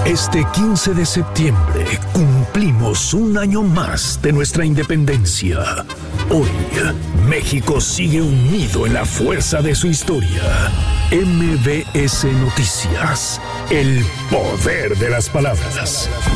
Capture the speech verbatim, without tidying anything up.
Este quince de septiembre cumplimos un año más de nuestra independencia. Hoy, México sigue unido en la fuerza de su historia. M B S Noticias, el poder de las palabras.